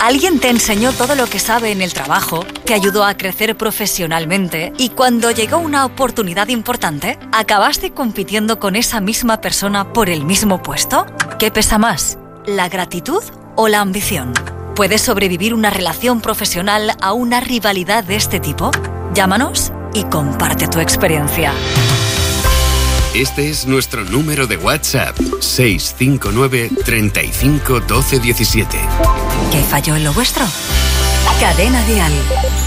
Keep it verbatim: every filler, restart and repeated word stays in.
Alguien te enseñó todo lo que sabe en el trabajo, te ayudó a crecer profesionalmente y cuando llegó una oportunidad importante, ¿acabaste compitiendo con esa misma persona por el mismo puesto? ¿Qué pesa más, la gratitud o la ambición? ¿Puedes sobrevivir una relación profesional a una rivalidad de este tipo? Llámanos y comparte tu experiencia. Este es nuestro número de WhatsApp, seis cinco nueve, treinta y cinco, doce, diecisiete. ¿Qué falló en lo vuestro? Cadena Dial.